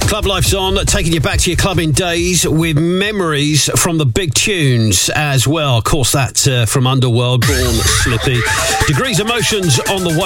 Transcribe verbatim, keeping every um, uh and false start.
Club Life's on, taking you back to your clubbing days with memories from the big tunes as well. Of course, that uh, from Underworld, Born Slippy. Degrees of Motion's on the way.